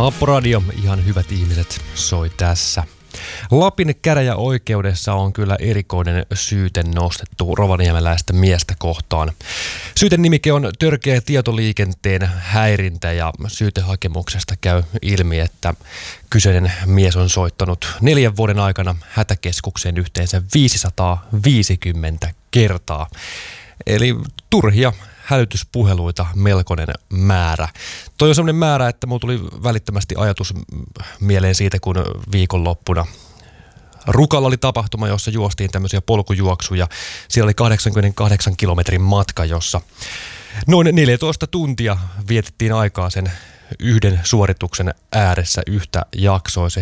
Happoradio, ihan hyvät ihmiset, soi tässä. Lapin käräjäoikeudessa on kyllä erikoinen syyte nostettu rovaniemeläistä miestä kohtaan. Syytenimike on törkeä tietoliikenteen häirintä ja syytehakemuksesta käy ilmi, että kyseinen mies on soittanut 4 vuoden aikana hätäkeskukseen yhteensä 550 kertaa. Eli turhia hälytyspuheluita melkoinen määrä. Toi on sellainen määrä, että mulla tuli välittömästi ajatus mieleen siitä, kun viikonloppuna Rukalla oli tapahtuma, jossa juostiin tämmöisiä polkujuoksuja. Siellä oli 88 kilometrin matka, jossa noin 14 tuntia vietettiin aikaa sen yhden suorituksen ääressä yhtä jaksoisesti.